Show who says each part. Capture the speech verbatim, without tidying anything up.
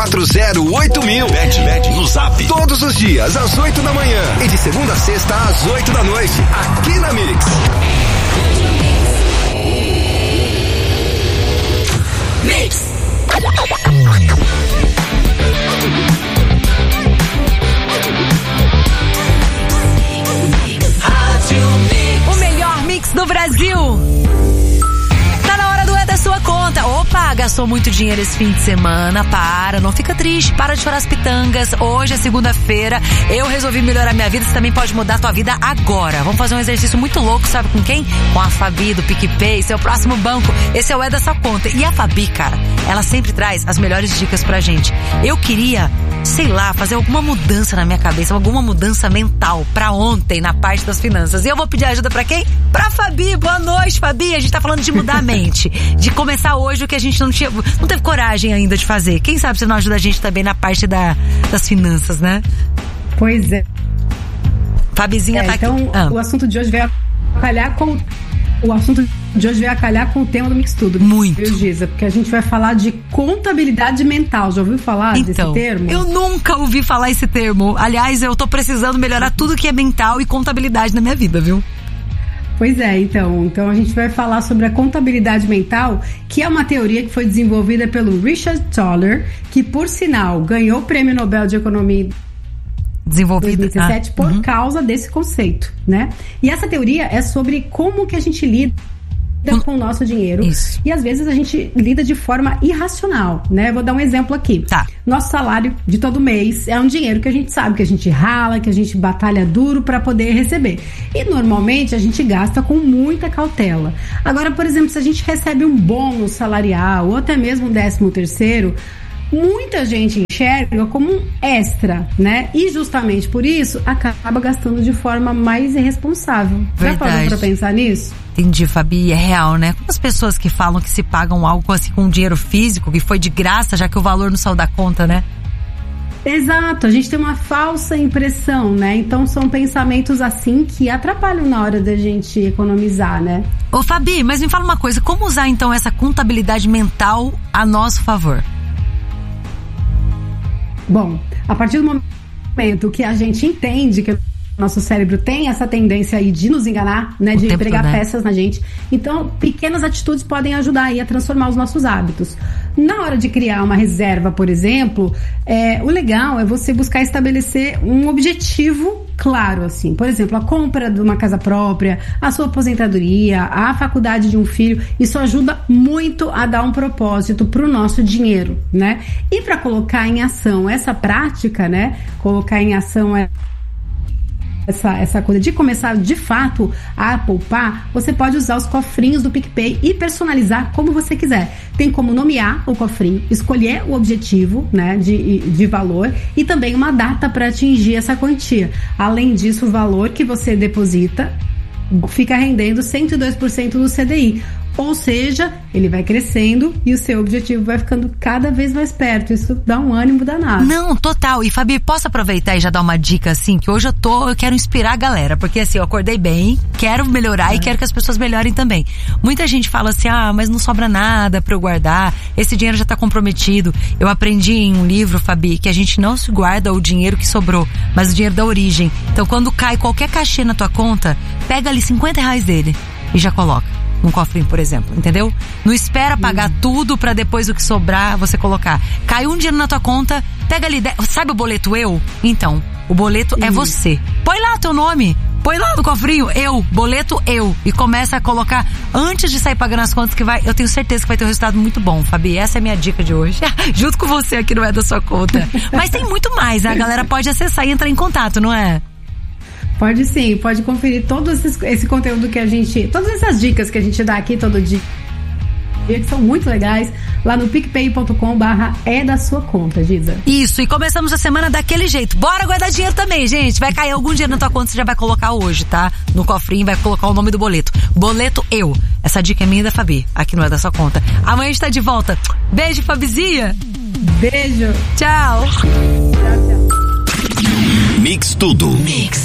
Speaker 1: quatro zero oito mil. Bet, bet no Zap. Todos os dias, às oito da manhã. E de segunda a sexta, às oito da noite. Aqui na Mix. Mix.
Speaker 2: O melhor mix do Brasil. Tá na hora do É da Sua Conta. Opa, gastou muito dinheiro esse fim de semana. Para, não fica triste. Para de chorar as pitangas. Hoje é segunda-feira. Eu resolvi melhorar minha vida. Você também pode mudar a tua vida agora. Vamos fazer um exercício muito louco, sabe com quem? Com a Fabi do PicPay, seu próximo banco. Esse é o É da Sua Conta. E a Fabi, cara, ela sempre traz as melhores dicas pra gente. Eu queria, sei lá, fazer alguma mudança na minha cabeça, alguma mudança mental pra ontem na parte das finanças. E eu vou pedir ajuda pra quem? Pra Fabi. Boa noite, Fabi. A gente tá falando de mudar a mente, de começar hoje o que a gente não tinha, não teve coragem ainda de fazer. Quem sabe você não ajuda a gente também na parte da, das finanças, né?
Speaker 3: Pois é.
Speaker 2: Fabizinha
Speaker 3: é,
Speaker 2: tá
Speaker 3: então,
Speaker 2: aqui.
Speaker 3: Então, ah. o assunto de hoje veio a calhar com o assunto de hoje veio a calhar com o tema do Mix Tudo.
Speaker 2: Muito.
Speaker 3: Viu, Giza? Porque a gente vai falar de contabilidade mental. Já ouviu falar
Speaker 2: então,
Speaker 3: desse termo?
Speaker 2: Eu nunca ouvi falar esse termo. Aliás, eu tô precisando melhorar tudo que é mental e contabilidade na minha vida, viu?
Speaker 3: Pois é, então, então a gente vai falar sobre a contabilidade mental, que é uma teoria que foi desenvolvida pelo Richard Thaler, que, por sinal, ganhou o Prêmio Nobel de Economia
Speaker 2: desenvolvida
Speaker 3: dois mil e dezessete ah, por
Speaker 2: uhum.
Speaker 3: causa desse conceito, né? E essa teoria é sobre como que a gente lida com o nosso dinheiro.
Speaker 2: Isso.
Speaker 3: E às vezes a gente lida de forma irracional, né? Vou dar um exemplo aqui.
Speaker 2: Tá.
Speaker 3: Nosso salário de todo mês é um dinheiro que a gente sabe que a gente rala, que a gente batalha duro para poder receber. E normalmente a gente gasta com muita cautela. Agora, por exemplo, se a gente recebe um bônus salarial ou até mesmo um décimo terceiro, muita gente enxerga como um extra, né? E justamente por isso acaba gastando de forma mais irresponsável.
Speaker 2: Verdade.
Speaker 3: Já parou pra pensar nisso?
Speaker 2: Entendi, Fabi, é real, né? Como as pessoas que falam que se pagam algo assim com dinheiro físico, que foi de graça, já que o valor não saiu da conta, né?
Speaker 3: Exato, a gente tem uma falsa impressão, né? Então são pensamentos assim que atrapalham na hora da gente economizar, né?
Speaker 2: Ô Fabi, mas me fala uma coisa, como usar então essa contabilidade mental a nosso favor?
Speaker 3: Bom, a partir do momento que a gente entende que nosso cérebro tem essa tendência aí de nos enganar, né, de pregar
Speaker 2: todo, né?
Speaker 3: peças na gente. Então, pequenas atitudes podem ajudar aí a transformar os nossos hábitos. Na hora de criar uma reserva, por exemplo, é, o legal é você buscar estabelecer um objetivo claro, assim. Por exemplo, a compra de uma casa própria, a sua aposentadoria, a faculdade de um filho. Isso ajuda muito a dar um propósito para o nosso dinheiro, né? E para colocar em ação essa prática, né? Colocar em ação é Essa, essa coisa de começar de fato a poupar, você pode usar os cofrinhos do PicPay e personalizar como você quiser. Tem como nomear o cofrinho, escolher o objetivo, né, de, de valor e também uma data para atingir essa quantia. Além disso, o valor que você deposita fica rendendo cento e dois por cento do C D I. Ou seja, ele vai crescendo e o seu objetivo vai ficando cada vez mais perto. Isso dá um ânimo danado.
Speaker 2: Não, total. E Fabi, posso aproveitar e já dar uma dica assim? Que hoje eu tô, eu quero inspirar a galera. Porque assim, eu acordei bem, quero melhorar é. e quero que as pessoas melhorem também. Muita gente fala assim, ah, mas não sobra nada pra eu guardar. Esse dinheiro já tá comprometido. Eu aprendi em um livro, Fabi, que a gente não se guarda o dinheiro que sobrou, mas o dinheiro da origem. Então quando cai qualquer cachê na tua conta, pega ali cinquenta reais dele e já coloca num cofrinho, por exemplo, entendeu? Não espera pagar hum. tudo pra depois o que sobrar você colocar. Cai um dinheiro na tua conta, pega ali, sabe o boleto eu? Então, o boleto hum. é você. Põe lá teu nome, põe lá no cofrinho, eu, boleto eu, e começa a colocar antes de sair pagando as contas que vai, eu tenho certeza que vai ter um resultado muito bom, Fabi. Essa é a minha dica de hoje, junto com você aqui no É da Sua Conta. Mas tem muito mais, né? A galera pode acessar e entrar em contato, não é?
Speaker 3: Pode sim, pode conferir todo esse, esse conteúdo que a gente, todas essas dicas que a gente dá aqui todo dia, que são muito legais, lá no picpay ponto com barra é da sua conta, Giza.
Speaker 2: Isso, e começamos a semana daquele jeito. Bora guardar dinheiro também, gente. Vai cair algum dinheiro na tua conta, você já vai colocar hoje, tá? No cofrinho, vai colocar o nome do boleto. Boleto eu. Essa dica é minha e da Fabi, aqui no É da Sua Conta. Amanhã a gente tá de volta. Beijo, Fabizinha.
Speaker 3: Beijo.
Speaker 2: Tchau.
Speaker 3: Tchau, tchau.
Speaker 1: Mix Tudo.
Speaker 2: Mix.